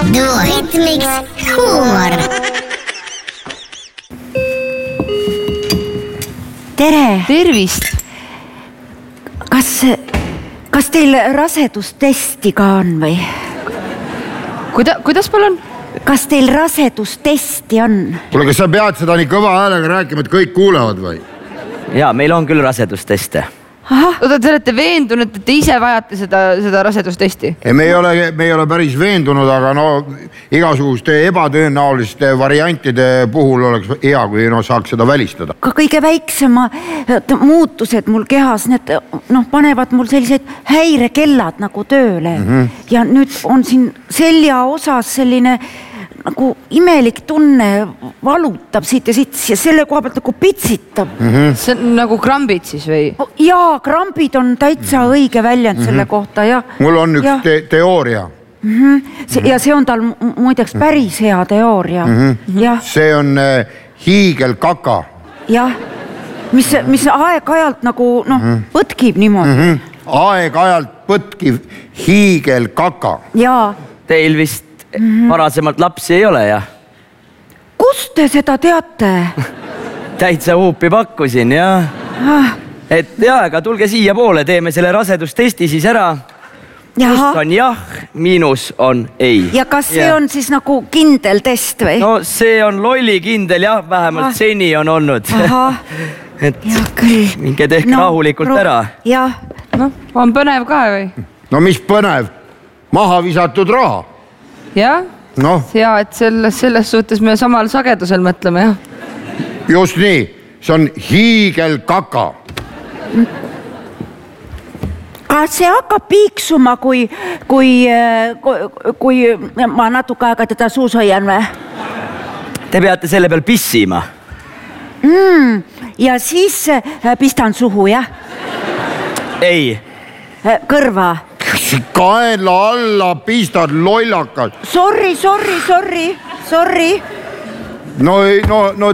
Duoritmiks huumor. Tere! Tervist! Kas teil rasedustesti ka on või? Kuidas palun? Kas teil rasedustesti on? Kuule, kas sa pead seda nii kõva häälega rääkima, et kõik kuulevad või? Jaa, meil on küll rasedusteste. Oota, te olete veendunud, et te ise vajate seda rasedustesti? Me ei ole päris veendunud, aga igasuguste ebatõenäoliste variantide puhul oleks hea, kui saaks seda välistada. Ka kõige väiksema muutused mul kehas, need panevad mul sellised häirekellad nagu tööle. Ja nüüd on siin selja osas selline nagu imelik tunne, valutab siit ja selle koha pealt nagu pitsitab. See on nagu krambid siis või? Jaa, krambid on täitsa õige väljend selle kohta. Mul on üks teooria. Ja see on tal muideks päris hea teooria. See on hiigelkaka. Jah, mis aeg-ajalt nagu põtkib niimoodi. Aeg-ajalt põtkiv hiigelkaka. Jaa. Teil vist varasemalt lapsi ei ole, jah? Kust te seda teate? Täitsa huupi pakkusin, jah. Et jah, aga tulge siia poole, teeme selle rasedustesti siis ära. Just on jah, miinus on ei. Ja kas see on siis nagu kindel test või? No see on lolli kindel, jah, vähemalt seni on olnud. Et minge tehke rahulikult ära. Jah. On põnev ka või? No mis põnev? Maha visatud raha. Jah? Ja, et selles suhtes me samal sagedusel mõtleme, jah? Just nii. See on hiigelkaka. Kas see hakkab piiksuma, kui ma natuke aega teda suus hoian või? Te peate selle peal pissima. Ja siis pistan suhu, jah? Ei. Kõrva. Kaela alla pistad lollakas. Sorry. No